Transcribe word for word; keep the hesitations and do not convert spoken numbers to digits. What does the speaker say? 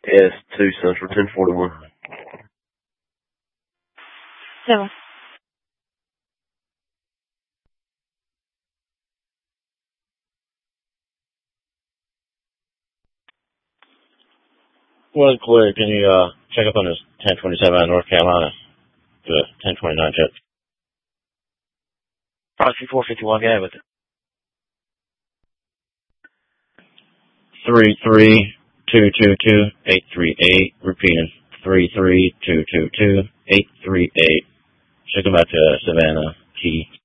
S two Central, ten forty-one. Seven. Well, clear. Can you uh, check up on this ten twenty-seven out of North Carolina? The ten twenty-nine jet. Proxy four fifty-one, guy with it. three three two two two eight three eight. Repeating. three three two two two eight three eight. Check him out to Savannah Key.